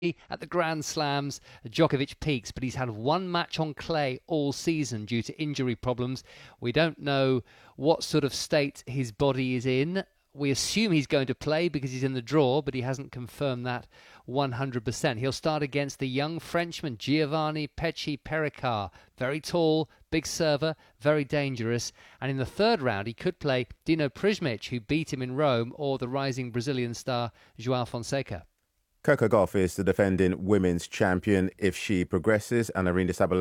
at the Grand Slams, Djokovic peaks, but he's had one match on clay all season due to injury problems. We don't know what sort of state his body is in. We assume he's going to play because he's in the draw, but he hasn't confirmed that 100%. He'll start against the young Frenchman Giovanni Pecci Pericard. Very tall, big server, very dangerous. And in the third round, he could play Dino Prizmic, who beat him in Rome, or the rising Brazilian star João Fonseca. Coco Gauff is the defending women's champion if she progresses, and Aryna Sabalenka